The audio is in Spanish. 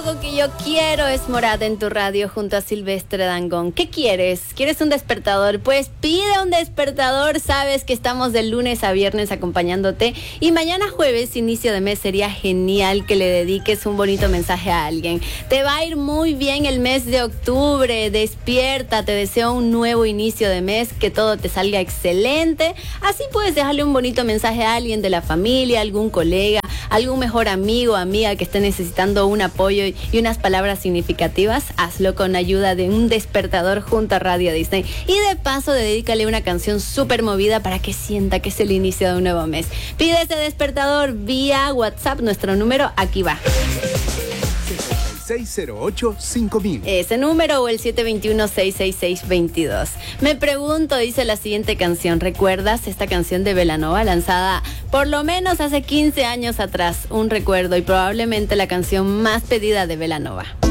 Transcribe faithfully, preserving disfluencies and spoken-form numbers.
poco que yo quiero es Morada en tu radio junto a Silvestre Dangond. ¿Qué quieres? ¿Quieres un despertador? Pues pide un despertador. Sabes que estamos de lunes a viernes acompañándote. Y mañana jueves, inicio de mes, sería genial que le dediques un bonito mensaje a alguien. Te va a ir muy bien el mes de octubre. Despierta, te deseo un nuevo inicio de mes, que todo te salga excelente. Así puedes dejarle un bonito mensaje a alguien de la familia, algún colega, algún mejor amigo o amiga que esté necesitando un apoyo y unas palabras significativas. Hazlo con ayuda de un despertador junto a Radio Disney. Y de paso, dedícale una canción súper movida para que sienta que es el inicio de un nuevo mes. Pide ese despertador vía WhatsApp. Nuestro número aquí va. seis cero ocho cinco mil. Ese número o el siete dos uno, seis seis seis, dos dos. Me pregunto, dice la siguiente canción. ¿Recuerdas esta canción de Belanova lanzada por lo menos hace quince años atrás? Un recuerdo y probablemente la canción más pedida de Belanova.